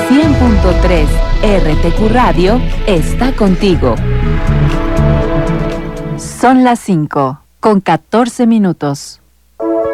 100.3 RTQ Radio está contigo. Son las 5:14.